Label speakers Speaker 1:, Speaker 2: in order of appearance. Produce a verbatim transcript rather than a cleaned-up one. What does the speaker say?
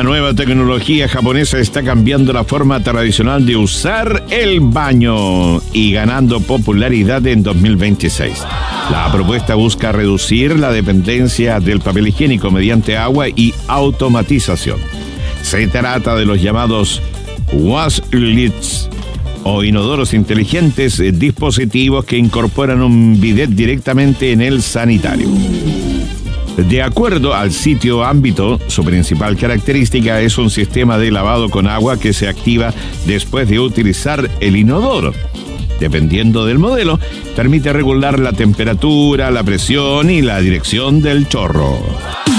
Speaker 1: Una nueva tecnología japonesa está cambiando la forma tradicional de usar el baño y ganando popularidad en dos mil veintiséis. La propuesta busca reducir la dependencia del papel higiénico mediante agua y automatización. Se trata de los llamados washlets o inodoros inteligentes, dispositivos que incorporan un bidet directamente en el sanitario. De acuerdo al sitio Ámbito, su principal característica es un sistema de lavado con agua que se activa después de utilizar el inodoro. Dependiendo del modelo, permite regular la temperatura, la presión y la dirección del chorro.